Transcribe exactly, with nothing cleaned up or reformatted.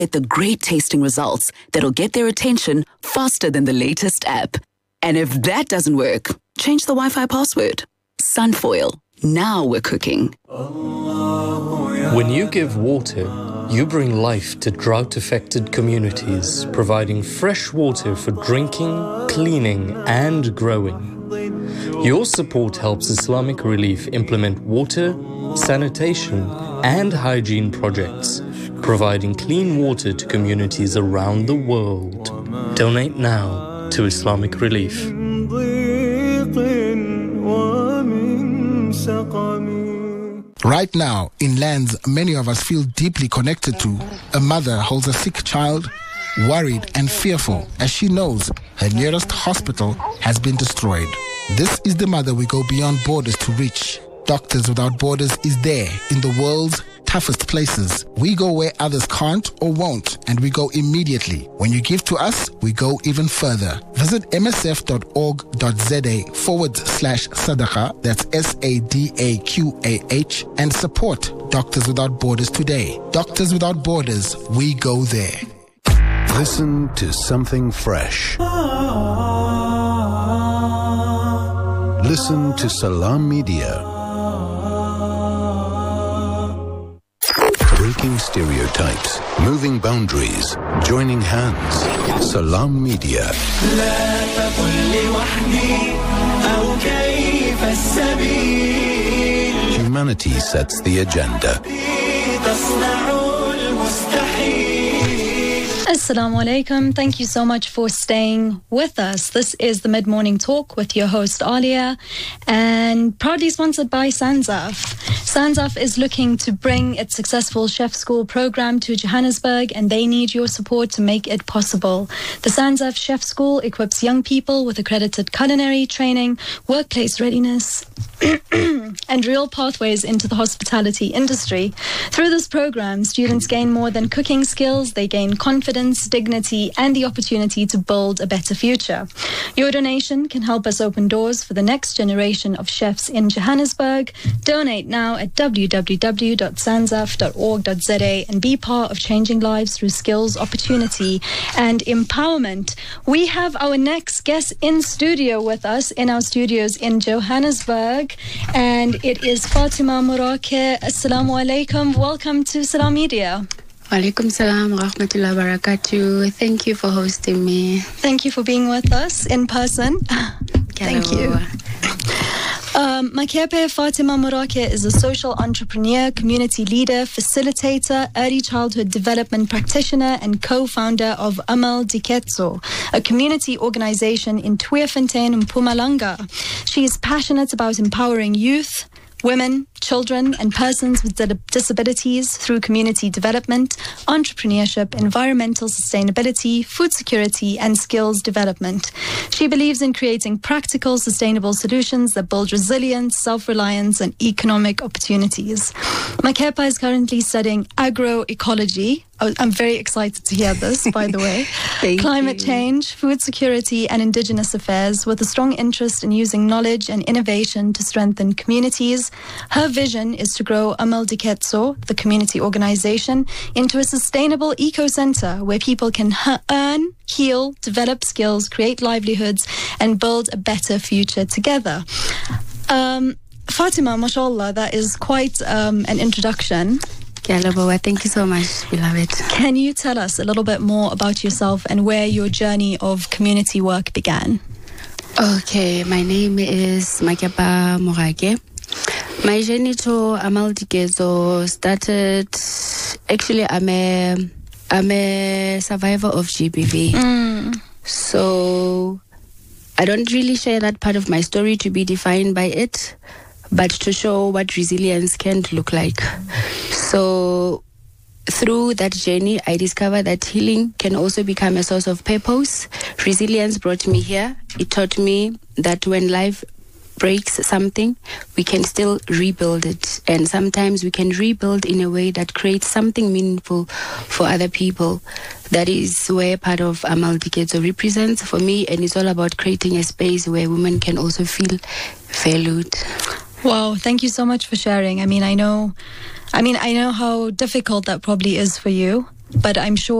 Get the great tasting results that'll get their attention faster than the latest app. And if that doesn't work, change the Wi-Fi password. Sunfoil. Now we're cooking. When you give water, you bring life to drought-affected communities, providing fresh water for drinking, cleaning, and growing. Your support helps Islamic Relief implement water, sanitation, and hygiene projects, providing clean water to communities around the world. Donate now to Islamic Relief. Right now, in lands many of us feel deeply connected to, a mother holds a sick child, worried and fearful as she knows her nearest hospital has been destroyed. This is the mother we go beyond borders to reach. Doctors Without Borders is there in the world's toughest places. We go where others can't or won't, and we go immediately. When you give to us, we go even further. Visit msf.org.za forward slash sadaqa, that's S A D A Q A H, and support Doctors Without Borders today. Doctors Without Borders, we go there. Listen to something fresh. Listen to Salam Media. Breaking stereotypes, moving boundaries, joining hands. Salam Media. Humanity sets the agenda. Assalamu alaikum. Thank you so much for staying with us. This is the Mid-Morning Talk with your host Alia, and proudly sponsored by Sanzaf. Sanzaf is looking to bring its successful chef school program to Johannesburg, and they need your support to make it possible. The Sanzaf Chef School equips young people with accredited culinary training, workplace readiness, and real pathways into the hospitality industry. Through this program, students gain more than cooking skills. They gain confidence, dignity, and the opportunity to build a better future. Your donation can help us open doors for the next generation of chefs in Johannesburg. Donate now at w w w dot sanzaf dot org dot za and be part of changing lives through skills, opportunity, and empowerment. We have our next guest in studio with us in our studios in Johannesburg, and it is Fatima Morake. Assalamu alaikum. Welcome to Salam Media. Walaikum salam wa rahmatullahi wa barakatuh. Thank you for hosting me. Thank you for being with us in person. Thank you. Um, Makepe Fatima Morake is a social entrepreneur, community leader, facilitator, early childhood development practitioner, and co-founder of Amal Diketso, a community organization in Tweefontein, Mpumalanga. She is passionate about empowering youth, women, children, and persons with disabilities through community development, entrepreneurship, environmental sustainability, food security, and skills development. She believes in creating practical, sustainable solutions that build resilience, self-reliance, and economic opportunities. Makepa is currently studying agroecology. I'm very excited to hear this, by the way. Climate you. change, food security, and indigenous affairs, with a strong interest in using knowledge and innovation to strengthen communities. Her vision is to grow Amal Diketso, the community organization, into a sustainable eco-center where people can ha- earn, heal, develop skills, create livelihoods, and build a better future together. Um, Fatima, mashallah, that is quite um, an introduction. Thank you so much, beloved. Can you tell us a little bit more about yourself and where your journey of community work began? Okay, my name is Makepa Morake. My journey to Amal Diketso started, actually I'm a, I'm a survivor of G B V. Mm. So I don't really share that part of my story to be defined by it, but to show what resilience can look like. So through that journey, I discovered that healing can also become a source of purpose. Resilience brought me here. It taught me that when life breaks something, we can still rebuild it. And sometimes we can rebuild in a way that creates something meaningful for other people. That is where part of Amal Diketso represents for me, and it's all about creating a space where women can also feel valued. Wow, thank you so much for sharing. I mean, I know, I mean, I know how difficult that probably is for you. but I'm sure